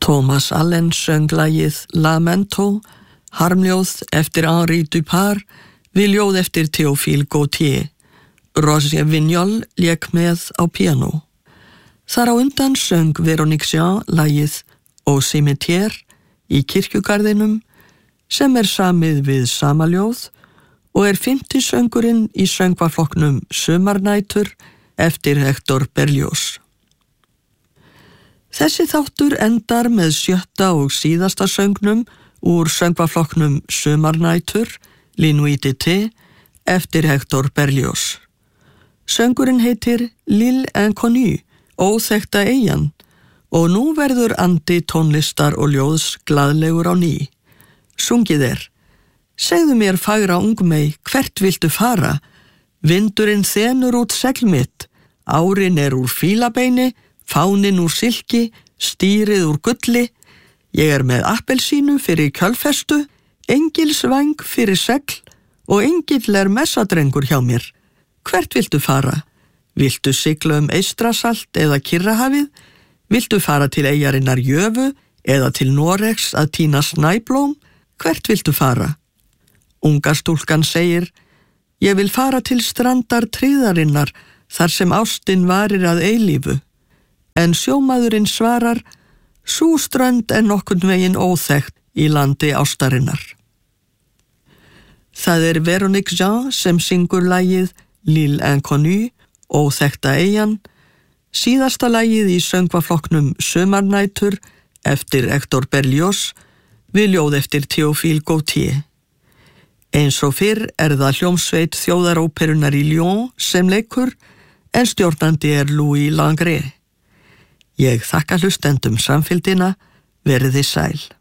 Thomas Allen söng lagið Lamento, harmljóð eftir Henri Dupart, við ljóð eftir Théophile Gautier. Roger Vignol lék með á piano. Þar á undan söng Véronique Jean lagið Au cimetière í kirkjugarðinum, sem samið við sama ljóð og 5. söngurinn í söngvaflokknum Sumarnætur eftir Hector Berlioz. Þessi þáttur endar með 7. og síðasta söngnum úr söngvaflokknum Sumarnætur, La Nuit d'été, eftir Hector Berlioz. Söngurinn heitir L'île inconnue, óþekkta eyjan, og nú verður andi tónlistar og ljóðs glaðlegur á ný. Sungið segðu mér fagra ungmey, hvert viltu fara? Vindurinn þenur út segl mitt, árin úr fílabeini, fánin úr silki, stýrið úr gulli. Ég með appelsínu fyrir kjölfestu, engilsvæng fyrir segl og engill messadrengur hjá mér. Hvert viltu fara? Viltu sigla Eystrasalt eða Kyrrahafið? Viltu fara til eyjarinnar Jöfu eða til Noregs að tína snæblóm? Hvert viltu fara? Unga stúlkan segir, ég vil fara til strandar tríðarinnar þar sem ástin varir að eilífu. En sjómaðurinn svarar, sú strönd nokkurn veginn óþekkt í landi ástarinnar. Það Véronique Jean sem syngur lagið L'île inconnue, óþekkta eyjan, síðasta lagið í söngvaflokknum Sumarnætur eftir Hector Berlioz, við ljóð eftir Théophile Gautier. Eins og fyrr það hljómsveit þjóðaróperunar í Lyon sem leikur, en stjórnandi Louis Langret. Ég þakka hlustendum samfylgdina, verið þið sæl.